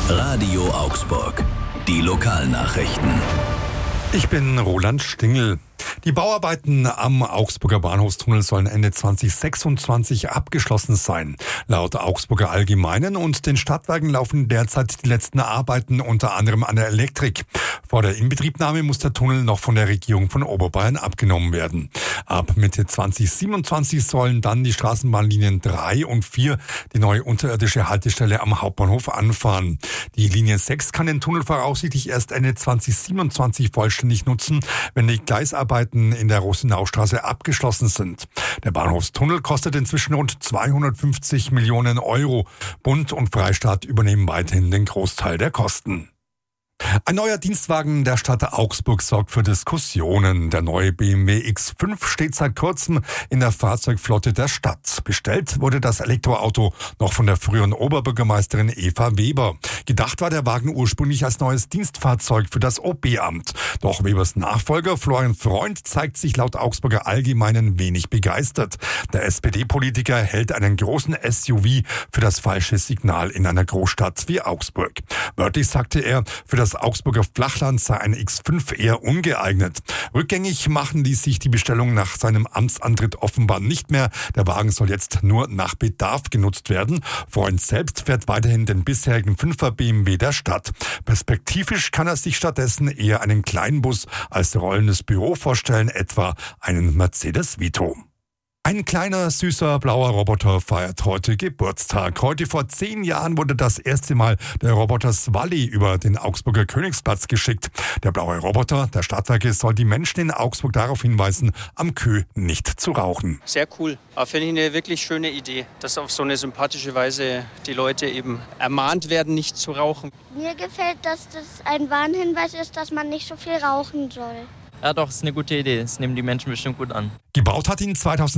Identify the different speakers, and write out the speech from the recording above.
Speaker 1: Radio Augsburg. Die Lokalnachrichten.
Speaker 2: Ich bin Roland Stingel. Die Bauarbeiten am Augsburger Bahnhofstunnel sollen Ende 2026 abgeschlossen sein. Laut Augsburger Allgemeinen und den Stadtwerken laufen derzeit die letzten Arbeiten unter anderem an der Elektrik. Vor der Inbetriebnahme muss der Tunnel noch von der Regierung von Oberbayern abgenommen werden. Ab Mitte 2027 sollen dann die Straßenbahnlinien 3 und 4 die neue unterirdische Haltestelle am Hauptbahnhof anfahren. Die Linie 6 kann den Tunnel voraussichtlich erst Ende 2027 vollständig nutzen, wenn die Gleisarbeiten in der Rosenaustraße abgeschlossen sind. Der Bahnhofstunnel kostet inzwischen rund 250 Millionen Euro. Bund und Freistaat übernehmen weiterhin den Großteil der Kosten. Ein neuer Dienstwagen der Stadt Augsburg sorgt für Diskussionen. Der neue BMW X5 steht seit kurzem in der Fahrzeugflotte der Stadt. Bestellt wurde das Elektroauto noch von der früheren Oberbürgermeisterin Eva Weber. Gedacht war der Wagen ursprünglich als neues Dienstfahrzeug für das OB-Amt. Doch Webers Nachfolger Florian Freund zeigt sich laut Augsburger Allgemeinen wenig begeistert. Der SPD-Politiker hält einen großen SUV für das falsche Signal in einer Großstadt wie Augsburg. Wörtlich sagte er, für das Augsburger Flachland sei ein X5 eher ungeeignet. Rückgängig machen ließ sich die Bestellung nach seinem Amtsantritt offenbar nicht mehr. Der Wagen soll jetzt nur nach Bedarf genutzt werden. Freund selbst fährt weiterhin den bisherigen 5er BMW der Stadt. Perspektivisch kann er sich stattdessen eher einen kleinen Bus als rollendes Büro vorstellen, etwa einen Mercedes Vito. Ein kleiner, süßer, blauer Roboter feiert heute Geburtstag. Heute vor 10 Jahren wurde das erste Mal der Roboter Swally über den Augsburger Königsplatz geschickt. Der blaue Roboter der Stadtwerke soll die Menschen in Augsburg darauf hinweisen, am Kö nicht zu rauchen.
Speaker 3: Sehr cool. Aber finde ich eine wirklich schöne Idee, dass auf so eine sympathische Weise die Leute eben ermahnt werden, nicht zu rauchen.
Speaker 4: Mir gefällt, dass das ein Warnhinweis ist, dass man nicht so viel rauchen soll.
Speaker 5: Ja doch, ist eine gute Idee. Das nehmen die Menschen bestimmt gut an.
Speaker 2: Gebaut hat ihn 2000